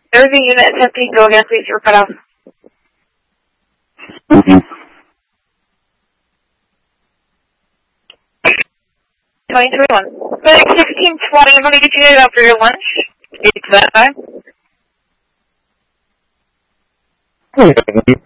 Jersey unit 15, go again, please. You're cut off. 2021. Clinic 1620, I'm going to get you out for your lunch. 8 to that time.